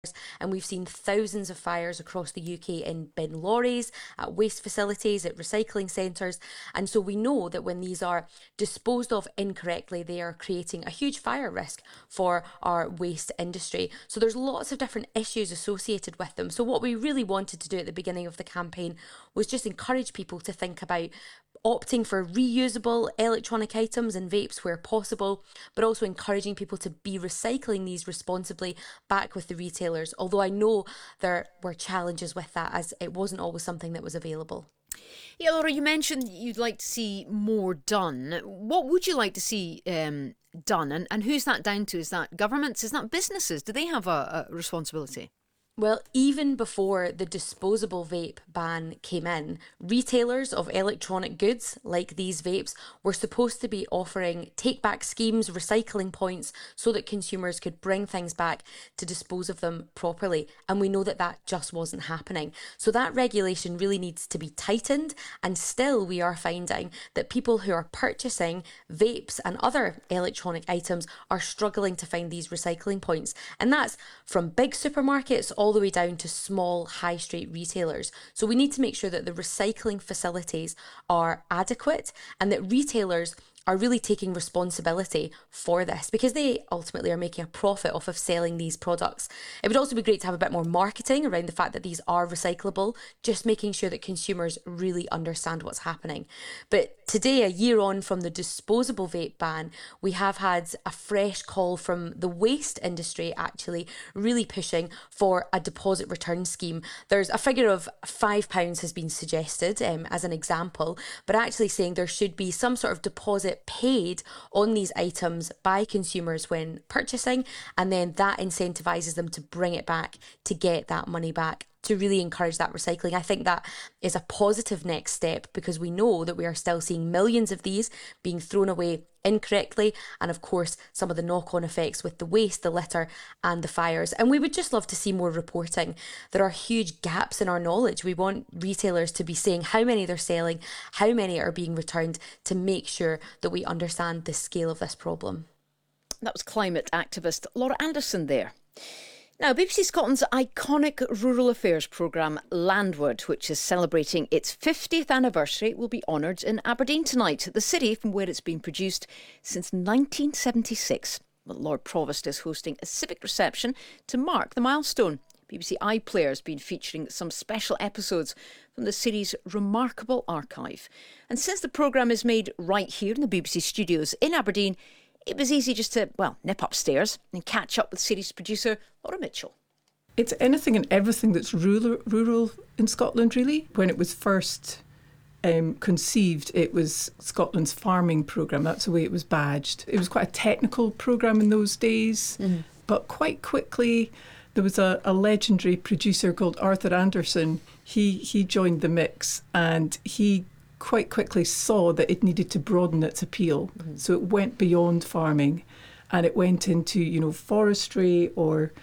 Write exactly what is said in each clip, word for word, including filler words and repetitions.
And we've seen thousands of fires across the U K in bin lorries, at waste facilities, at recycling centres. And so we know that when these are disposed of incorrectly, they are creating a huge fire risk for our waste industry. So there's lots of different issues associated with them. So what we really wanted to do at the beginning of the campaign was just encourage people to think about opting for reusable electronic items and vapes where possible, but also encouraging people to be recycling these responsibly back with the retailers. Although I know there were challenges with that, as it wasn't always something that was available. Yeah, Laura, you mentioned you'd like to see more done. What would you like to see um, done? And, and who's that down to? Is that governments? Is that businesses? Do they have a, a responsibility? Well, even before the disposable vape ban came in, retailers of electronic goods like these vapes were supposed to be offering take-back schemes, recycling points, so that consumers could bring things back to dispose of them properly. And we know that that just wasn't happening. So that regulation really needs to be tightened. And still we are finding that people who are purchasing vapes and other electronic items are struggling to find these recycling points. And that's from big supermarkets all the way down to small high street retailers. So we need to make sure that the recycling facilities are adequate and that retailers are really taking responsibility for this, because they ultimately are making a profit off of selling these products. It would also be great to have a bit more marketing around the fact that these are recyclable, just making sure that consumers really understand what's happening. But today, a year on from the disposable vape ban, we have had a fresh call from the waste industry actually really pushing for a deposit return scheme. There's a figure of five pounds has been suggested um, as an example, but actually saying there should be some sort of deposit paid on these items by consumers when purchasing, and then that incentivises them to bring it back to get that money back, to really encourage that recycling. I think that is a positive next step, because we know that we are still seeing millions of these being thrown away incorrectly, and of course some of the knock-on effects with the waste, the litter and the fires. And we would just love to see more reporting. There are huge gaps in our knowledge. We want retailers to be saying how many they're selling, how many are being returned, to make sure that we understand the scale of this problem. That was climate activist Laura Anderson there. Now, B B C Scotland's iconic rural affairs programme Landward, which is celebrating its fiftieth anniversary, will be honoured in Aberdeen tonight, the city from where it's been produced since nineteen seventy-six. Well, Lord Provost is hosting a civic reception to mark the milestone. B B C iPlayer has been featuring some special episodes from the city's remarkable archive. And since the programme is made right here in the B B C studios in Aberdeen, it was easy just to, well, nip upstairs and catch up with series producer Laura Mitchell. It's anything and everything that's rural, rural in Scotland, really. When it was first um, conceived, it was Scotland's farming programme. That's the way it was badged. It was quite a technical programme in those days, mm. but quite quickly there was a, a legendary producer called Arthur Anderson. He, he joined the mix, and he quite quickly saw that it needed to broaden its appeal. Mm-hmm. So it went beyond farming, and it went into, you know, forestry or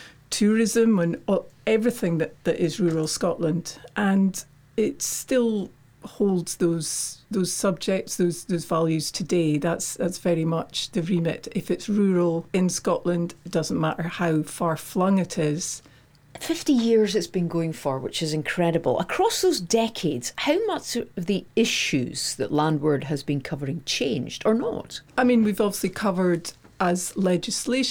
tourism and everything that, that is rural Scotland. And it still holds those those subjects, those those values today. That's that's very much the remit. If it's rural in Scotland, it doesn't matter how far flung it is. fifty years it's been going for, which is incredible. Across those decades, how much of the issues that Landward has been covering changed or not? I mean, we've obviously covered, as legislation